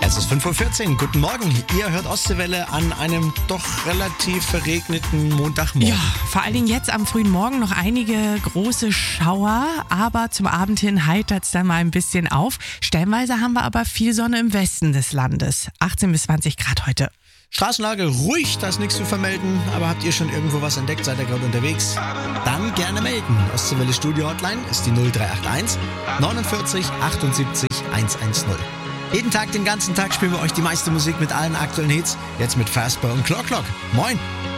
Es ist 5:14 Uhr. Guten Morgen. Ihr hört Ostseewelle an einem doch relativ verregneten Montagmorgen. Ja, vor allen Dingen jetzt am frühen Morgen noch einige große Schauer, aber zum Abend hin heitert es dann mal ein bisschen auf. Stellenweise haben wir aber viel Sonne im Westen des Landes. 18 bis 20 Grad heute. Straßenlage ruhig, da ist nichts zu vermelden. Aber habt ihr schon irgendwo was entdeckt? Seid ihr gerade unterwegs? Dann gerne melden. Ostseewelle Studio Hotline ist die 0381 49 78 110. Jeden Tag, den ganzen Tag spielen wir euch die meiste Musik mit allen aktuellen Hits. Jetzt mit Fastball und Clock Clock. Moin!